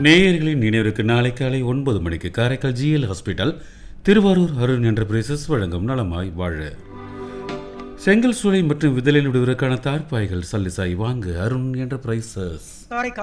நேயர்களின் நினைவிற்கு நாளை காலை 9 மணிக்கு Karaikal GL hospital Thiruvarur Arun enterprises வழங்கும் நலமாய் வாழ. செங்கல் சூளை மற்றும் விதலில் விடுவதற்கான தார்பாய்கள் சல்லிசாய் வாங்க அருண் என்டர்பிரைசஸ்.